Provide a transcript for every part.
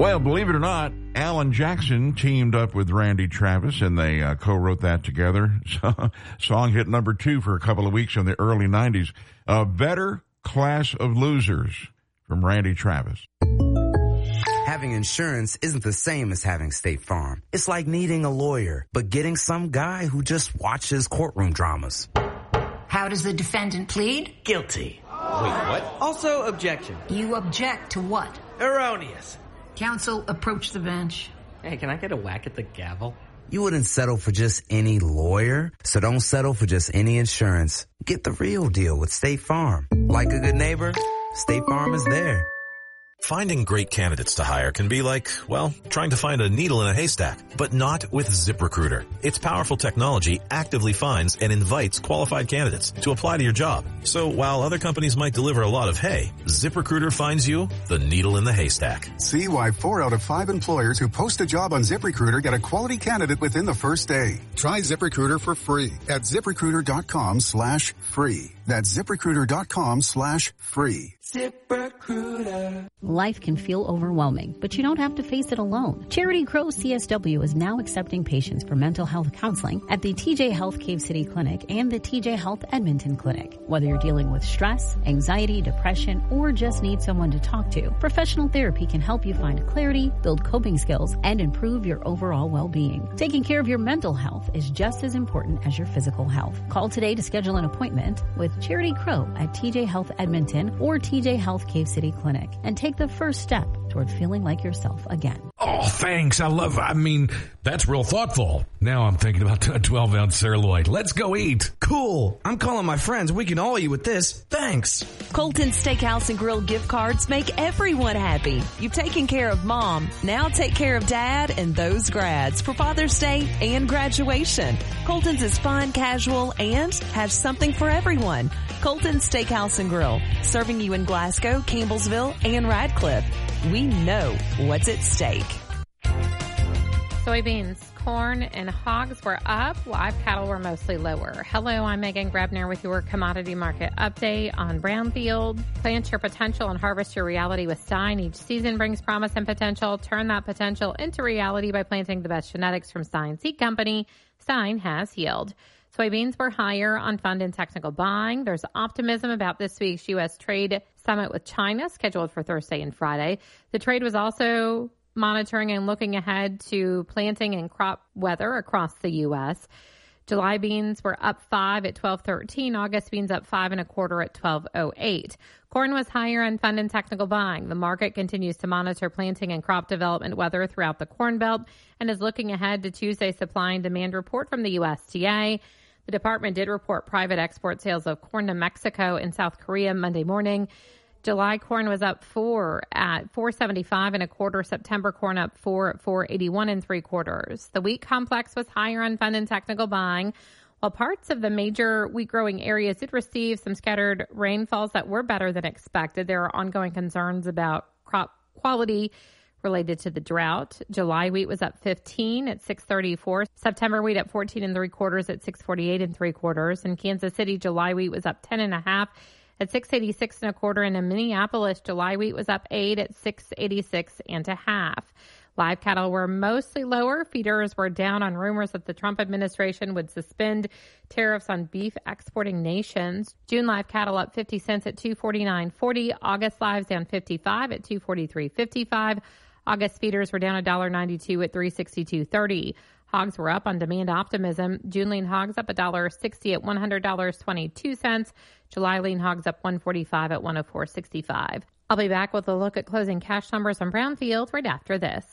Well, believe it or not, Alan Jackson teamed up with Randy Travis, and they co-wrote that together. Song hit number 2 for a couple of weeks in the early 90s. Better Class of Losers from Randy Travis. Having insurance isn't the same as having State Farm. It's like needing a lawyer, but getting some guy who just watches courtroom dramas. How does the defendant plead? Guilty. Wait, what? Also, objection. You object to what? Erroneous. Counsel, approach the bench. Hey, can I get a whack at the gavel? You wouldn't settle for just any lawyer, so don't settle for just any insurance. Get the real deal with State Farm. Like a good neighbor, State Farm is there. Finding great candidates to hire can be like, well, trying to find a needle in a haystack, but not with ZipRecruiter. Its powerful technology actively finds and invites qualified candidates to apply to your job. So while other companies might deliver a lot of hay, ZipRecruiter finds you the needle in the haystack. See why 4 out of 5 employers who post a job on ZipRecruiter get a quality candidate within the first day. Try ZipRecruiter for free at ZipRecruiter.com/free. That's ZipRecruiter.com/free. ZipRecruiter. Life can feel overwhelming, but you don't have to face it alone. Charity Crow CSW is now accepting patients for mental health counseling at the TJ Health Cave City Clinic and the TJ Health Edmonton Clinic. Whether you're dealing with stress, anxiety, depression, or just need someone to talk to, professional therapy can help you find clarity, build coping skills, and improve your overall well-being. Taking care of your mental health is just as important as your physical health. Call today to schedule an appointment with Charity Crow at TJ Health Edmonton or TJ Health Cave City Clinic and take the first step toward feeling like yourself again. Oh, thanks. That's real thoughtful. Now I'm thinking about a 12-ounce sirloin. Let's go eat. Cool. I'm calling my friends. We can all eat with this. Thanks. Colton Steakhouse and Grill gift cards make everyone happy. You've taken care of mom. Now take care of dad and those grads for Father's Day and graduation. Colton's is fun, casual, and has something for everyone. Colton Steakhouse and Grill, serving you in Glasgow, Campbellsville, and Radcliffe. We know what's at stake. Soybeans, corn, and hogs were up. Live cattle were mostly lower. Hello, I'm Megan Grebner with your commodity market update on Brownfield. Plant your potential and harvest your reality with Stein. Each season brings promise and potential. Turn that potential into reality by planting the best genetics from Stein Seed Company. Stein has yield. Soybeans were higher on fund and technical buying. There's optimism about this week's U.S. trade summit with China scheduled for Thursday and Friday. The trade was also monitoring and looking ahead to planting and crop weather across the U.S. July beans were up 5 at 12.13. August beans up 5 1/4 at 12.08. Corn was higher on fund and technical buying. The market continues to monitor planting and crop development weather throughout the Corn Belt and is looking ahead to Tuesday's supply and demand report from the USDA. The department did report private export sales of corn to Mexico and South Korea Monday morning. July corn was up 4 at 4.75 1/4. September corn up 4 at 4.81 3/4. The wheat complex was higher on fund and technical buying, while parts of the major wheat growing areas did receive some scattered rainfalls that were better than expected. There are ongoing concerns about crop quality related to the drought. July wheat was up 15 at 6.34. September wheat up 14 3/4 at 6.48 3/4. In Kansas City, July wheat was up 10 1/2 at 6.86 1/4. And in Minneapolis, July wheat was up 8 at 6.86 1/2. Live cattle were mostly lower. Feeders were down on rumors that the Trump administration would suspend tariffs on beef exporting nations. June live cattle up 50 cents at 249.40. August lives down 55 at 243.55. August feeders were down $1.92 at 362.30. Hogs were up on demand optimism. June lean hogs up $1.60 at $100.22. July lean hogs up $1.45 at $104.65. I'll be back with a look at closing cash numbers on Brownfield right after this.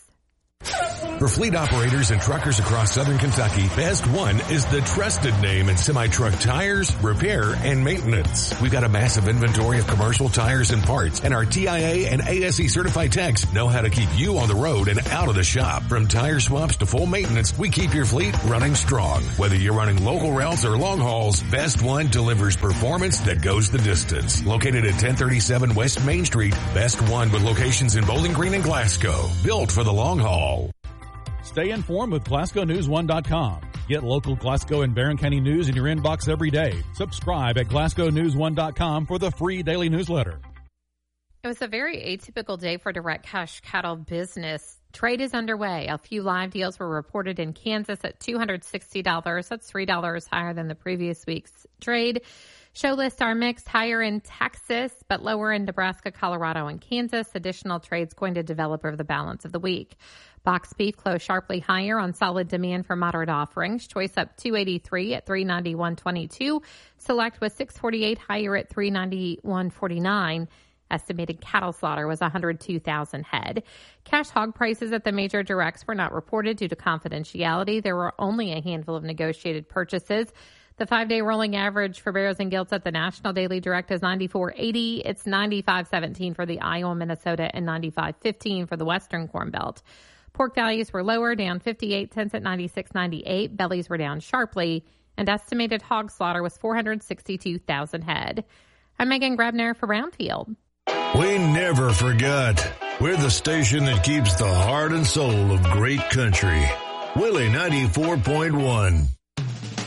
For fleet operators and truckers across southern Kentucky, Best One is the trusted name in semi-truck tires, repair, and maintenance. We've got a massive inventory of commercial tires and parts, and our TIA and ASE certified techs know how to keep you on the road and out of the shop. From tire swaps to full maintenance, we keep your fleet running strong. Whether you're running local routes or long hauls, Best One delivers performance that goes the distance. Located at 1037 West Main Street, Best One with locations in Bowling Green and Glasgow. Built for the long haul. Stay informed with GlasgowNews1.com. Get local Glasgow and Barron County news in your inbox every day. Subscribe at GlasgowNews1.com for the free daily newsletter. It was a very atypical day for direct cash cattle business. Trade is underway. A few live deals were reported in Kansas at $260. That's $3 higher than the previous week's trade. Show lists are mixed, higher in Texas, but lower in Nebraska, Colorado, and Kansas. Additional trades going to develop over the balance of the week. Box beef closed sharply higher on solid demand for moderate offerings. Choice up $283 at $391.22. Select was $648 higher at $391.49. Estimated cattle slaughter was 102,000 head. Cash hog prices at the major directs were not reported due to confidentiality. There were only a handful of negotiated purchases. The 5-day rolling average for barrows and gilts at the National Daily Direct is 94.80. It's 95.17 for the Iowa, Minnesota, and 95.15 for the Western Corn Belt. Pork values were lower, down 58 cents at 96.98. Bellies were down sharply, and estimated hog slaughter was 462,000 head. I'm Megan Grabner for Brownfield. We never forgot. We're the station that keeps the heart and soul of great country. Willie 94.1.